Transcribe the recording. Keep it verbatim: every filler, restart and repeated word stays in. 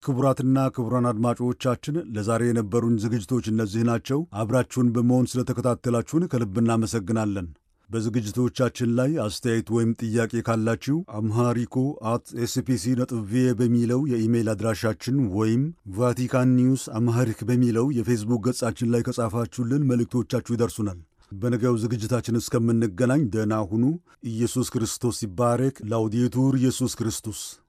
ክቡራትና ክቡራን አድማጮቻችን ለዛሬ የነበሩን ዝግጅቶች እነዚህ ናቸው። አብራችሁን በመሆን ስለተከታተላችሁን ከልብ እናመሰግናለን። በዝግጅቶቻችን ላይ አስተያየት ወይም ጥያቄ ካላችሁ አምሃሪኮ አት ኤስፒሲ ነጥብ ቪኦኤ በሚለው የኢሜይል አድራሻችን ወይም ቫቲካን ኒውስ አምሃሪክ በሚለው የፌስቡክ ገጻችን ላይ ከጻፋችሁልን መልእክቶቻችሁ ይደርሱናል። በነገው ዝግጅታችን እስከምንገናኝ ደህና ሁኑ። ኢየሱስ ክርስቶስ ይባረክ። ላውዴቱር ኢየሱስ ክርስቶስ